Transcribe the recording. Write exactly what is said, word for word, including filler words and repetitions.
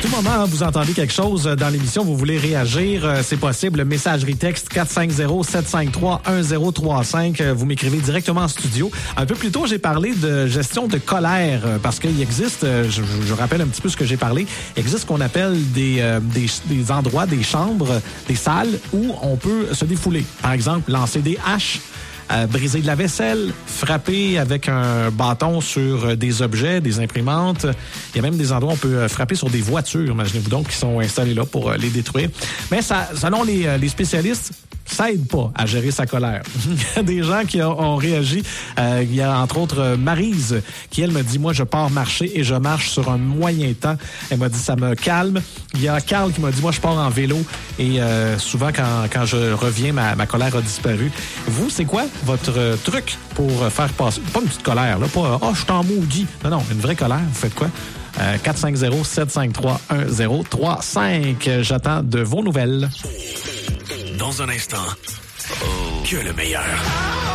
tout moment, hein, vous entendez quelque chose dans l'émission, vous voulez réagir, euh, c'est possible. Messagerie texte quatre cinq zéro, sept cinq trois, un zéro trois cinq. Euh, vous m'écrivez directement en studio. Un peu plus tôt, j'ai parlé de gestion de colère euh, parce qu'il existe, euh, je, je rappelle un petit peu ce que j'ai parlé, il existe ce qu'on appelle des, euh, des, des endroits, des chambres, des salles où on peut se défouler. Par exemple, lancer des haches, Euh, briser de la vaisselle, frapper avec un bâton sur des objets, des imprimantes. Il y a même des endroits où on peut frapper sur des voitures, imaginez-vous donc, qui sont installées là pour les détruire. Mais ça, selon les, les spécialistes, ça aide pas à gérer sa colère. Il y a des gens qui ont, ont réagi. Euh, il y a entre autres Maryse qui, elle, me dit, moi, je pars marcher et je marche sur un moyen temps. Elle m'a dit, ça me calme. Il y a Carl qui m'a dit, moi, je pars en vélo et euh, souvent, quand, quand je reviens, ma, ma colère a disparu. Vous, c'est quoi votre euh, truc pour faire passer, pas une petite colère, là, pas, oh, je suis en maudit. Non, non, une vraie colère. Vous faites quoi? Euh, quatre cinq zéro, sept cinq trois, un zéro trois cinq. J'attends de vos nouvelles. Dans un instant, oh. que le meilleur.